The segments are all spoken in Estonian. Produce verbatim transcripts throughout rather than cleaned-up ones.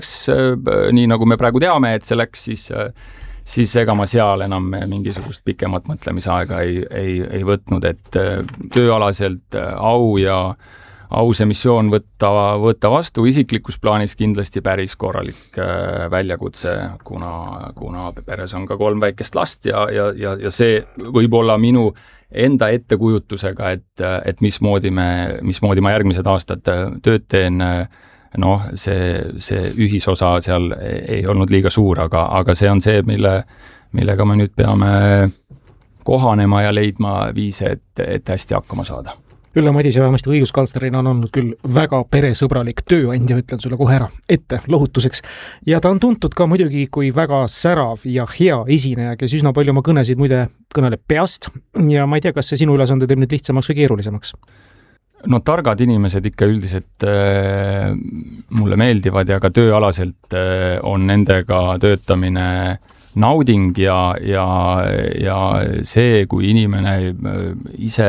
läks nii, nagu me praegu teame, et see läks, siis, siis ega ma seal enam mingisugust pikemat mõtlemisaega ei, ei, ei võtnud, et tööalaselt au ja au see missioon võtta, võtta vastu, isiklikus plaanis kindlasti päris korralik väljakutse, kuna, kuna peres on ka kolm väikest last ja, ja, ja, ja see võib olla minu enda ettekujutusega, et, et mismoodi, me, mismoodi ma järgmised aastad tööd teen, noh, see, see ühisosa seal ei olnud liiga suur, aga, aga see on see, mille, millega me nüüd peame kohanema ja leidma viise, et, et hästi hakkama saada. Ülle Madise vähemasti õiguskantslerina on olnud küll väga peresõbralik tööandja, ütlen sulle kohe ära ette lohutuseks. Ja ta on tuntud ka muidugi kui väga särav ja hea esineja, kes üsna palju oma kõnesid muide kõneleb peast. Ja ma ei tea, kas see sinu ülesande teeb nüüd lihtsamaks või keerulisemaks? No targad inimesed ikka üldiselt äh, mulle meeldivad ja ka tööalaselt äh, on nendega töötamine nauding ja, ja, ja see, kui inimene äh, ise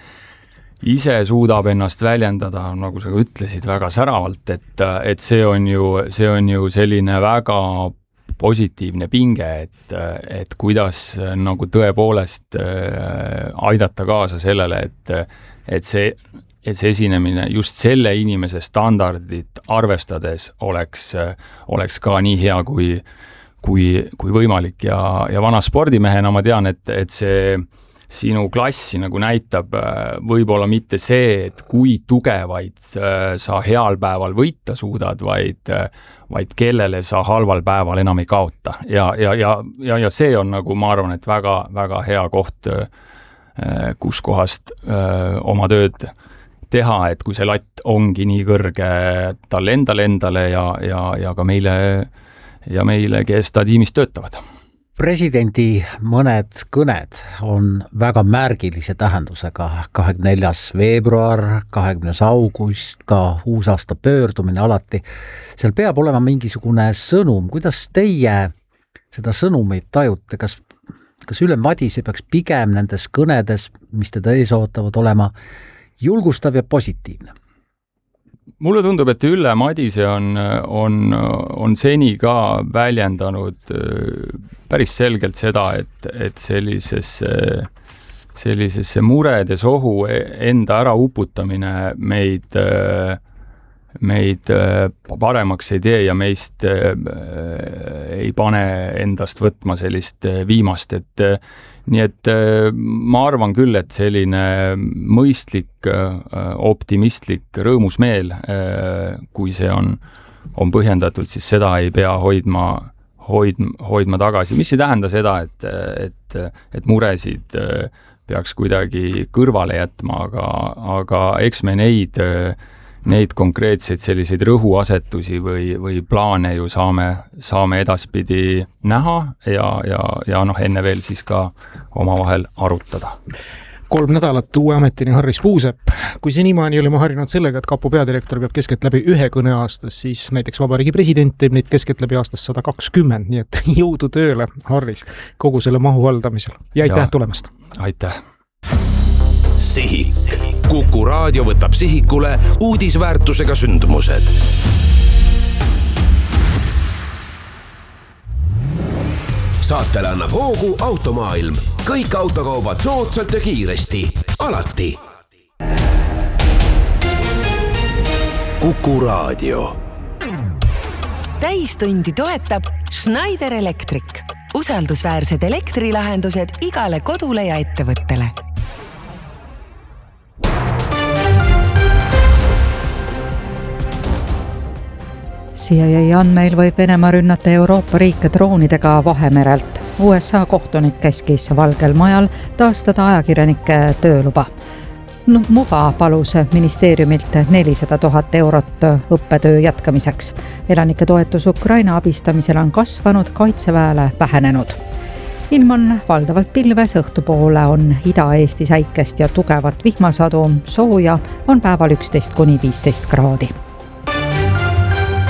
ise suudab ennast väljendada, nagu sa ka ütlesid, väga säravalt, et, et see on ju, see on ju selline väga positiivne pinge, et, et kuidas nagu tõepoolest aidata kaasa sellele, et, et see, et see esinemine just selle inimese standardit arvestades oleks, oleks ka nii hea kui, kui, kui võimalik ja, ja vana spordimehena ma tean, et, et see sinu klassi nagu näitab võib-olla mitte see, et kui tugevaid sa heal päeval võita suudad, vaid, vaid kellele sa halval päeval enam ei kaota. Ja, ja, ja, ja, ja see on nagu, ma arvan, et väga, väga hea koht, kus kohast oma tööd teha, et kui see latt ongi nii kõrge talle endale endale ja, ja, ja ka meile, ja meile, kes ta tiimis töötavad. Presidendi mõned kõned on väga märgilise tähendusega. kahekümne neljas veebruar, kahekümnes august, ka uusaasta pöördumine alati. Seal peab olema mingisugune sõnum. Kuidas teie seda sõnumit tajute? Kas, kas Ülle Madise peaks pigem nendes kõnedes, mis teda ees ootavad, olema julgustav ja positiivne? Mulle tundub, et Ülle Madise on, on, on seni ka väljendanud päris selgelt seda, et, et sellisesse, sellisesse muredes ohu enda ära uputamine meid, meid paremaks ei tee ja meist ei pane endast võtma sellist viimast, et nii et ma arvan küll, et selline mõistlik, optimistlik, rõõmus meel, kui see on, on põhjendatud, siis seda ei pea hoidma, hoidma, hoidma tagasi. Mis ei tähenda seda, et, et, et muresid peaks kuidagi kõrvale jätma, aga, aga eks me neid, neid konkreetseid selliseid rõhuasetusi või, või plaane ju saame, saame edaspidi näha ja, ja, ja noh, enne veel siis ka omavahel arutada. Kolm nädalat uue ametini Harris Puusepp. Kui senimaani olime harjunud sellega, et kapo peadirektor peab keskelt läbi ühe kõne aastas, siis näiteks Vabariigi president teeb neid keskelt läbi aastas sada kakskümmend, nii et jõudu tööle, Harris, kogu selle mahu haldamisel. Ja aitäh ja, tulemast! Aitäh! Sihik. Kuku raadio võtab sihikule uudisväärtusega sündmused. Saatele annab hoogu Automaailm. Kõik autokaubad soodsalt ja kiiresti. Alati. Kuku raadio. Täistundi toetab Schneider Electric. Usaldusväärsed elektrilahendused igale kodule ja ettevõttele. C I A andmeil võib Venemaa rünnata Euroopa riike droonidega Vahemerelt. U S A kohtunik käskis Valgel Majal taastada ajakirjanike tööluba. Muba palus ministeeriumilt nelisada tuhat eurot õppetöö jätkamiseks. Elanike toetus Ukraina abistamisel on kasvanud, kaitseväele vähenenud. Ilm on valdavalt pilves, õhtupoole on Ida-Eesti säikest ja tugevat vihmasadu, sooja on päeval üksteist kuni viisteist kraadi.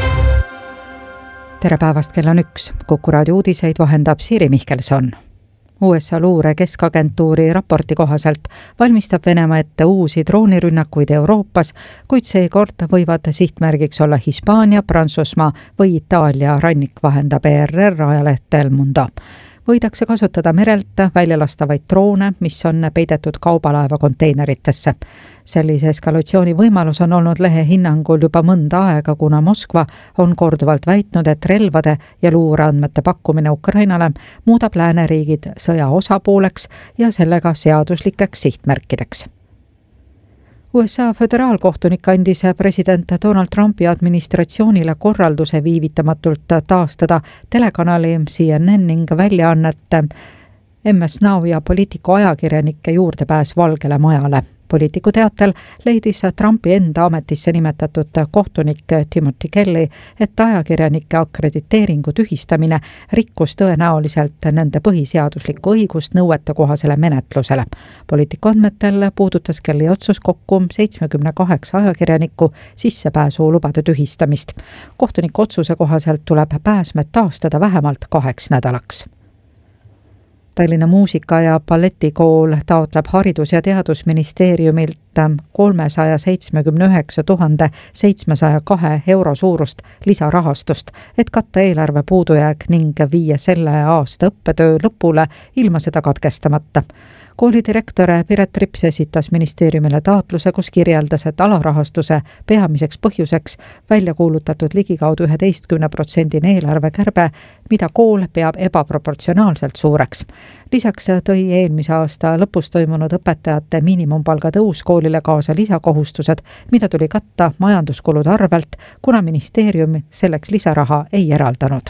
Tere päevast, kell on üks. Kuku raadio uudiseid vahendab Siiri Mihkelson. U S A luure keskagentuuri raporti kohaselt valmistab Venemaa ette uusi droonirünnakuid Euroopas, kuid seekord võivad sihtmärgiks olla Hispaania, Prantsusmaa või Itaalia rannik, vahendab E R R ajaleht El Mundo. Võidakse kasutada merelt välja lastavaid droone, mis on peidetud kaubalaeva konteineritesse. Sellise eskalatsiooni võimalus on olnud lehe hinnangul juba mõnda aega, kuna Moskva on korduvalt väitnud, et relvade ja luureandmete pakkumine Ukrainale muudab lääneriigid sõja osapooleks ja sellega seaduslikeks sihtmärkideks. U S A föderaalkohtunik andis president Donald Trumpi administratsioonile korralduse viivitamatult taastada telekanali C N N ning väljaannete M S Now ja poliitiku ajakirjanike juurdepääs Valgele Majale. Poliitiku teatel leidis Trumpi enda ametisse nimetatud kohtunik Timothy Kelly, et ajakirjanike akrediteeringu tühistamine rikkus tõenäoliselt nende põhiseaduslikku õigust nõuete kohasele menetlusele. Poliitiku andmetel puudutas Kelly otsus kokku seitsmekümne kaheksa ajakirjaniku sissepääsulubade tühistamist. Kohtuniku otsuse kohaselt tuleb pääsmed taastada vähemalt kaheks nädalaks. Tallinna muusika- ja balletikool taotleb Haridus- ja Teadusministeeriumilt kolmesaja seitsmekümne üheksa tuhande seitsmesaja kahe euro suurust lisarahastust, et katta eelarve puudujääk ning viia selle aasta õppetöö lõpule ilma seda katkestamata. Kooli direktor Piret Rips esitas ministeeriumile taotluse, kus kirjeldas, et alarahastuse peamiseks põhjuseks välja kuulutatud ligikaudu üheteistkümne protsendine eelarvekärbe, mida kool peab ebaproportsionaalselt suureks. Lisaks tõi eelmise aasta lõpus toimunud õpetajate miinimumpalga tõus koolile kaasa lisakohustused, mida tuli katta majanduskulude arvelt, kuna ministeerium selleks lisaraha ei eraldanud.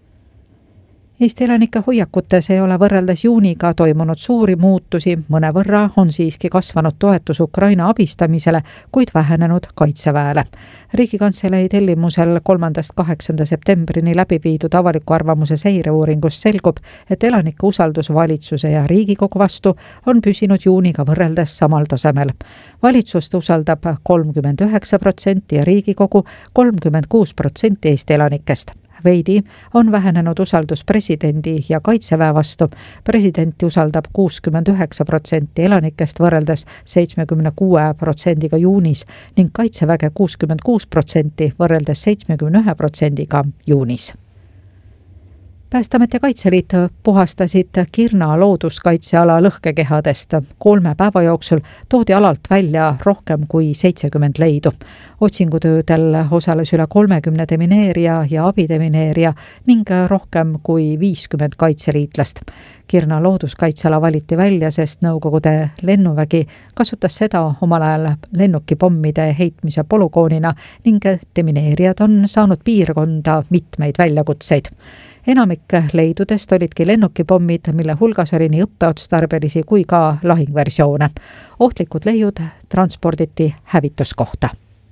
Eesti elanike hoiakutes ei ole võrreldes juuniga toimunud suuri muutusi, mõne võrra on siiski kasvanud toetus Ukraina abistamisele, kuid vähenenud kaitseväele. Riigikantselei tellimusel kolmandast kaheksanda septembrini läbi viidud avaliku arvamuse seireuuringus selgub, et elanike usaldus valitsuse ja Riigikogu vastu on püsinud juuniga võrreldes samal tasemel. Valitsust usaldab kolmkümmend üheksa protsenti ja Riigikogu kolmkümmend kuus protsenti Eesti elanikest. Veidi on vähenenud usaldus presidendi ja kaitseväe vastu. Presidenti usaldab kuuskümmend üheksa protsenti elanikest võrreldes seitsmekümne kuue protsendiga juunis ning kaitseväge kuuskümmend kuus protsenti võrreldes seitsmekümne ühe protsendiga juunis. Päästeamet ja Kaitseliit puhastasid Kirna looduskaitseala lõhkekehadest. Kolme päeva jooksul toodi alalt välja rohkem kui seitsekümmend leidu. Otsingutöödel osales üle kolmekümne demineerija ja abidemineerija ning rohkem kui viiskümmend kaitseliitlast. Kirna looduskaitseala valiti välja, sest Nõukogude lennuvägi kasutas seda omal ajal lennukipommide heitmise polügoonina ning demineerijad on saanud piirkonda mitmeid väljakutseid. Enamik leidudest olidki lennukipommid, mille hulgas oli nii õppeotstarbelisi kui ka lahingversioone. Ohtlikud leiud transporditi hävituskohta.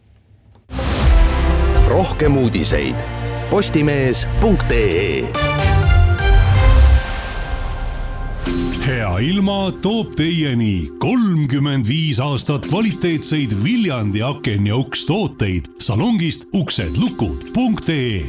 Rohkem uudiseid postimees punkt ee. Hea ilma toob teieni kolmkümmend viis aastat kvaliteetseid Viljandi aken ja uks tooteid salongist uksedlukud punkt ee.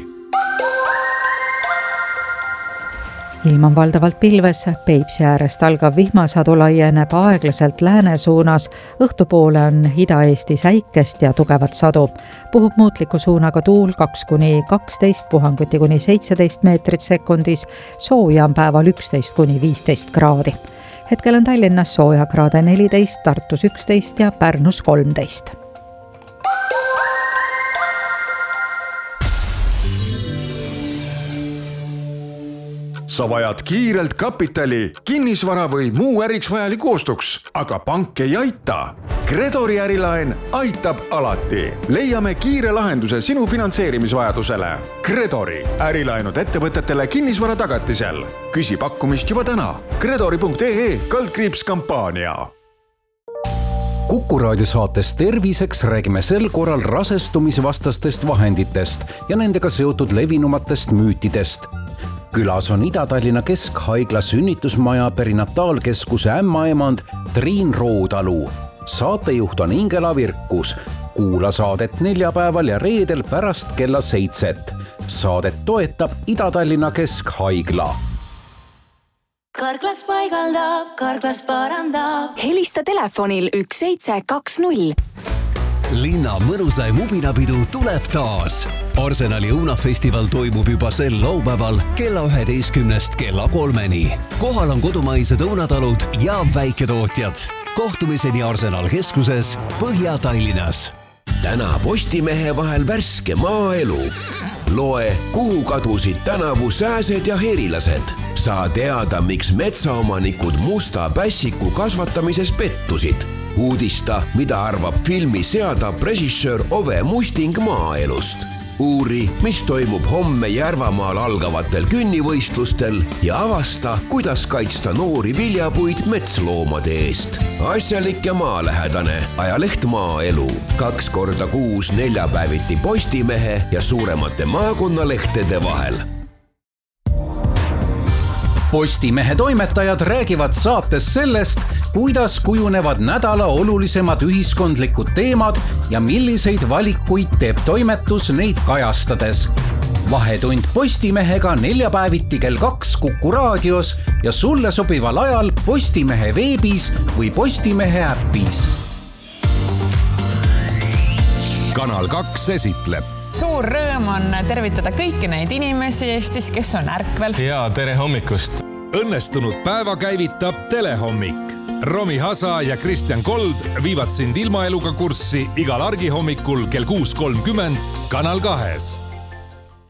Ilm on valdavalt pilves, Peipsi äärest algav vihmasadu laieneb aeglaselt lääne suunas, õhtupoole on Ida-Eesti säikest ja tugevat sadu. Puhub muutliku suunaga tuul kaks kuni kaksteist, puhanguti kuni seitseteist meetrit sekundis, sooja on päeval üksteist kuni viisteist kraadi. Hetkel on Tallinnas sooja kraade neliteist, Tartus üksteist ja Pärnus kolmteist. Sa vajad kiirelt kapitali, kinnisvara või muu äriks vajaliku ostuks, aga pank ei aita. Credori ärilaen aitab alati. Leiame kiire lahenduse sinu finantseerimisvajadusele. Credori ärilaenud ettevõtetele kinnisvara tagatisel. Küsi pakkumist juba täna. Credori punkt ee kaldkriips kampaania. Kuku raadiosaates Terviseks räägime sel korral rasestumisvastastest vahenditest ja nendega seotud levinumatest müütidest. Külas on Ida-Tallinna Keskhaigla sünnitusmaja perinataalkeskuse ämmaemand Triin Roodalu. Saatejuht on Ingela Virkus. Kuula saadet neljapäeval ja reedel pärast kella seitset. Saadet toetab Ida-Tallinna Keskhaigla. Karklas paigaldab, Karklas parandab. Helista telefonil üks seitse kaks null. Linna mõnusaim ubinapidu tuleb taas. Arsenali õunafestival toimub juba sel laupäeval kella üheteistkümnest kella kolmeni. Kohal on kodumaised õunatalud ja väiketootjad. Kohtumiseni Arsenal keskuses Põhja-Tallinnas. Täna Postimehe vahel värske maaelu. Loe, kuhu kadusid tänavu sääsed ja herilased. Saa teada, miks metsaomanikud musta pässiku kasvatamises pettusid. Uudista, mida arvab filmi seadab režissöör Ove Musting maaelust. Uuri, mis toimub homme Järvamaal algavatel künnivõistlustel ja avasta, kuidas kaitsta noori viljapuid metsloomade eest. Asjalik ja maalähedane ajaleht Maaelu. Kaks korda kuus neljapäeviti Postimehe ja suuremate maakonnalehtede vahel. Postimehe toimetajad räägivad saates sellest, kuidas kujunevad nädala olulisemad ühiskondlikud teemad ja milliseid valikuid teeb toimetus neid kajastades. Vahetund Postimehega neljapäeviti kell kaks Kuku raadios ja sulle sobival ajal Postimehe veebis või Postimehe äppis. Kanal kaks esitleb. Suur rõõm on tervitada kõiki neid inimesi Eestis, kes on ärkvel. Ja tere hommikust! Õnnestunud päeva käivitab Telehommik. Romi Hasa ja Kristjan Kold viivad sind ilmaeluga kurssi igal argihommikul kell kuus kolmkümmend Kanal kahes.